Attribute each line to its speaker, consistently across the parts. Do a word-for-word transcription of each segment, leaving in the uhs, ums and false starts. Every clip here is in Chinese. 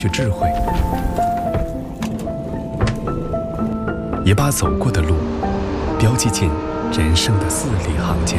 Speaker 1: 去智慧，也把走过的路标记进人生的字里行间。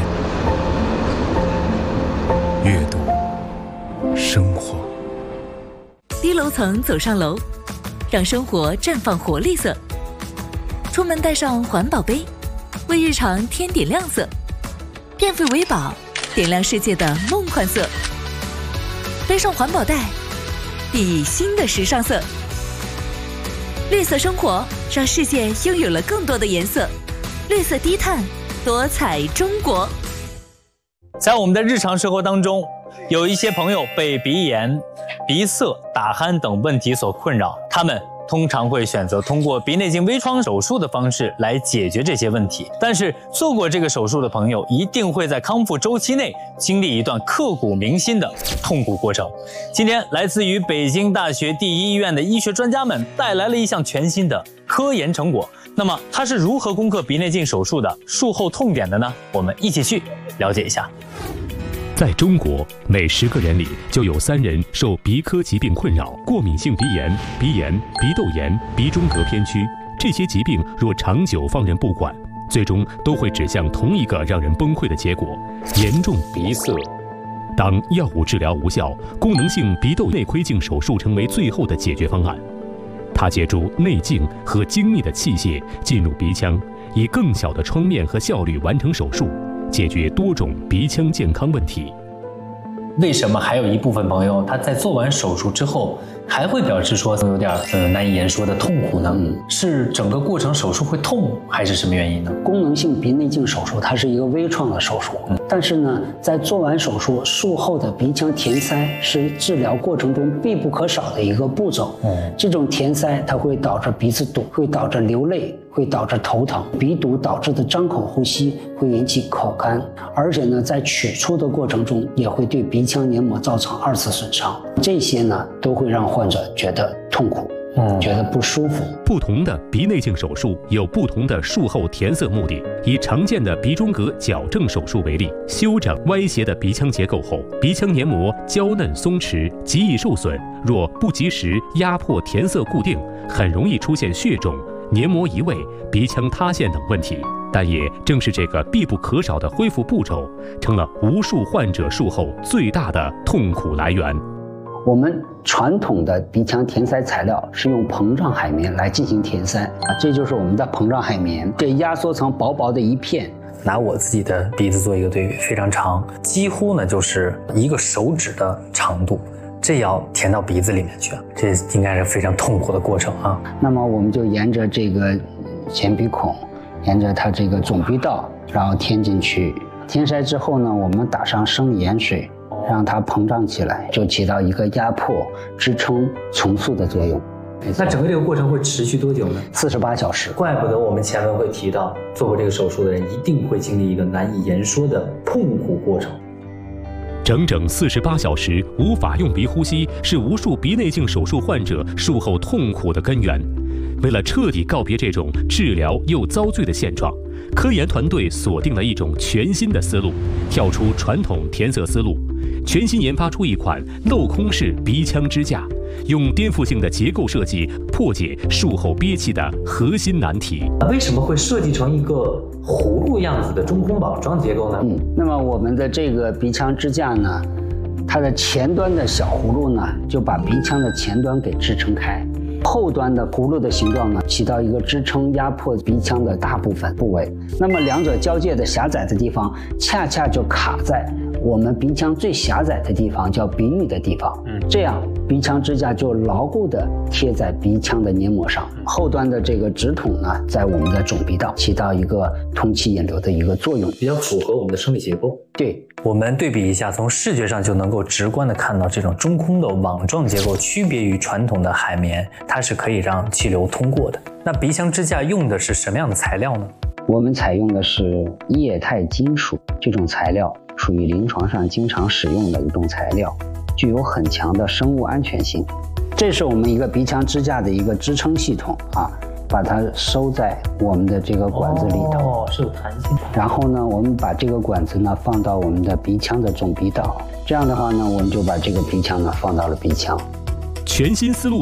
Speaker 1: 阅读，生活。
Speaker 2: 低楼层走上楼，让生活绽放活力色。出门带上环保杯，为日常添点亮色。变废为宝，点亮世界的梦幻色。背上环保袋，熠熠新的时尚色。绿色生活，让世界拥有了更多的颜色。绿色低碳，多彩中国。
Speaker 3: 在我们的日常生活当中，有一些朋友被鼻炎、鼻塞、打鼾等问题所困扰，他们通常会选择通过鼻内镜微创手术的方式来解决这些问题。但是做过这个手术的朋友一定会在康复周期内经历一段刻骨铭心的痛苦过程。今天来自于北京大学第一医院的医学专家们带来了一项全新的科研成果。那么它是如何攻克鼻内镜手术的术后痛点的呢？我们一起去了解一下。
Speaker 4: 在中国，每十个人里就有三人受鼻科疾病困扰。过敏性鼻炎、鼻炎、鼻窦炎、鼻中隔偏曲，这些疾病若长久放任不管，最终都会指向同一个让人崩溃的结果：严重鼻塞。当药物治疗无效，功能性鼻窦内窥镜手术成为最后的解决方案。它借助内镜和精密的器械进入鼻腔，以更小的创面和效率完成手术，解决多种鼻腔健康问题。
Speaker 3: 为什么还有一部分朋友他在做完手术之后还会表示说有点呃难以言说的痛苦呢？嗯，是整个过程手术会痛，还是什么原因呢？
Speaker 5: 功能性鼻内镜手术它是一个微创的手术，嗯、但是呢，在做完手术术后的鼻腔填塞是治疗过程中必不可少的一个步骤。嗯，这种填塞它会导致鼻子堵，会导致流泪，会导致头疼。鼻堵导致的张口呼吸会引起口干，而且呢，在取出的过程中也会对鼻腔黏膜造成二次损伤。这些呢，都会让患者觉得痛苦，嗯，觉得不舒服。
Speaker 4: 不同的鼻内镜手术有不同的术后填塞目的。以常见的鼻中隔矫正手术为例，修整歪斜的鼻腔结构后，鼻腔黏膜娇嫩松弛，极易受损。若不及时压迫填塞固定，很容易出现血肿、黏膜移位、鼻腔塌陷等问题。但也正是这个必不可少的恢复步骤，成了无数患者术后最大的痛苦来源。
Speaker 5: 我们传统的鼻腔填塞材料是用膨胀海绵来进行填塞啊，这就是我们的膨胀海绵，这压缩成薄薄的一片。
Speaker 3: 拿我自己的鼻子做一个对比，非常长，几乎呢就是一个手指的长度，这要填到鼻子里面去，这应该是非常痛苦的过程啊。
Speaker 5: 那么我们就沿着这个前鼻孔，沿着它这个总鼻道，然后填进去。填塞之后呢，我们打上生理盐水，让它膨胀起来，就起到一个压迫、支撑、重塑的作用。
Speaker 3: 那整个这个过程会持续多久呢？
Speaker 5: 四十八小时。
Speaker 3: 怪不得我们前文会提到，做过这个手术的人一定会经历一个难以言说的痛苦过程。
Speaker 4: 整整四十八小时无法用鼻呼吸，是无数鼻内镜手术患者术后痛苦的根源。为了彻底告别这种治疗又遭罪的现状，科研团队锁定了一种全新的思路，跳出传统填塞思路，全新研发出一款镂空式鼻腔支架，用颠覆性的结构设计破解术后憋气的核心难题。
Speaker 3: 为什么会设计成一个葫芦样子的中空宝装结构呢？
Speaker 5: 嗯，那么我们的这个鼻腔支架呢，它的前端的小葫芦呢，就把鼻腔的前端给支撑开。后端的葫芦的形状呢，起到一个支撑压迫鼻腔的大部分部位。那么两者交界的狭窄的地方，恰恰就卡在我们鼻腔最狭窄的地方，叫鼻翼的地方。嗯，这样鼻腔支架就牢固地贴在鼻腔的黏膜上。后端的这个直筒呢，在我们的总鼻道起到一个通气引流的一个作用，
Speaker 3: 比较符合我们的生理结构。
Speaker 5: 对，
Speaker 3: 我们对比一下，从视觉上就能够直观地看到这种中空的网状结构区别于传统的海绵，它是可以让气流通过的。那鼻腔支架用的是什么样的材料呢？
Speaker 5: 我们采用的是液态金属，这种材料属于临床上经常使用的一种材料，具有很强的生物安全性。这是我们一个鼻腔支架的一个支撑系统啊，把它收在我们的这个管子里头，
Speaker 3: 哦，是有弹性的。
Speaker 5: 然后呢，我们把这个管子呢放到我们的鼻腔的总鼻道，这样的话呢，我们就把这个鼻腔呢放到了鼻腔。
Speaker 4: 全新思路